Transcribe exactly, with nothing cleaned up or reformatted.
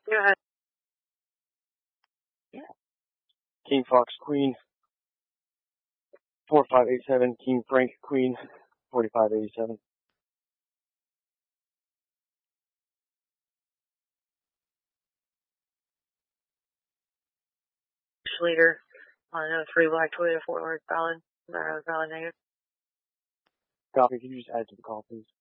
Go ahead. Yeah. King Fox Queen four five eight seven, King Frank Queen forty-five eighty-seven. Leader on a three black Toyota Fort Worth valid, valid negative. Copy. Could you just add to the call, please?